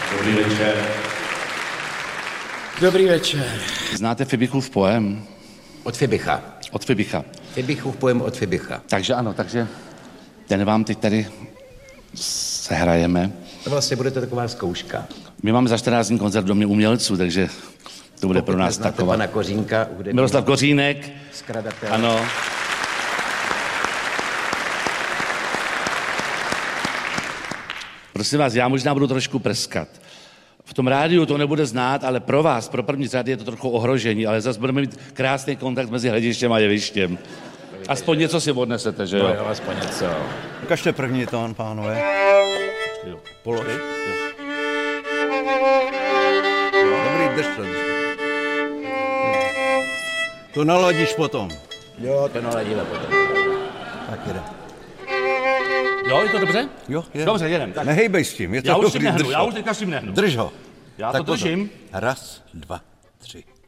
Dobrý večer. Dobrý večer. Znáte Fibichův poem? Od Fibicha. Od Fibicha. Fibichův poem od Fibicha. Takže ano, takže ten vám teď tady sehrajeme. To vlastně bude to taková zkouška. My máme za 14 dní koncert v Domě umělců, takže to bude pro nás taková. Pana Kořínka. Miroslav Kořínek. Skladatel. Ano. Prosím vás, já možná budu trošku prskat. V tom rádiu to nebude znát, ale pro vás, pro první řad je to trochu ohrožení, ale zase budeme mít krásný kontakt mezi hledištěm a jevištěm. Aspoň něco si odnesete, že jo? No jo, aspoň něco. Ukažte první tón, pánové. Jo. Polož. Dobrý, drž to. To naladíš potom. Jo, to naladíme potom. Tak jde. Jo, je to dobře? Jo, je. Dobře, jedem. Tak. Nehejbej s tím, je to Já už dobrý, tím nehnu, drž já ho. už teďka s tím nehnu. Drž ho. Já Tak to držím. Pozor. 1, 2, 3.